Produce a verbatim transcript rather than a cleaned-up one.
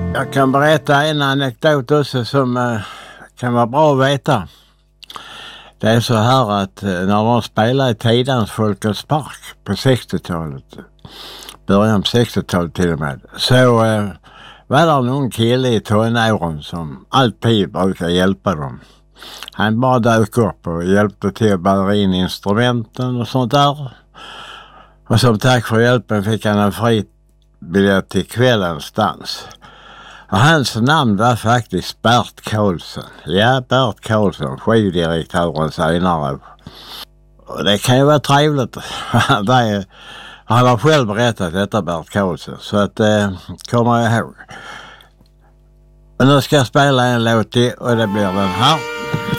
Jag kan berätta en anekdot också som eh, kan vara bra att veta. Det är så här att eh, när de spelade i Tidans Folkets Park på sextiotalet, början på sextiotalet till och med, så eh, var det någon kille i tonåren som alltid brukar hjälpa dem. Han bara dök upp och hjälpte till att bära in instrumenten och sånt där. Och som tack för hjälpen fick han en fri biljett till kvällens dans. Och hans namn var faktiskt Bert Karlsson. Ja, Bert Karlsson, skivdirektören senare. Och det kan ju vara trevligt. är, han har själv berättat detta, Bert Karlsson. Så att det eh, kommer jag ihåg. Och nu ska jag spela en låt till och det blir den här.